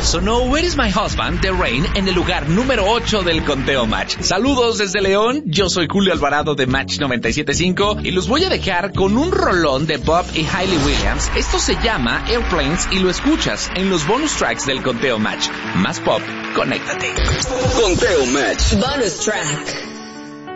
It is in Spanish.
sonó Where is My Husband de Rain en el lugar número 8 del conteo Match. Saludos desde León, yo soy Julio Alvarado de Match 97.5 y los voy a dejar con un rolón de Bob y Hayley Williams. Esto se llama Airplanes y lo escuchas en los bonus tracks del conteo Match. Más pop, conéctate. Conteo Match. Bonus track.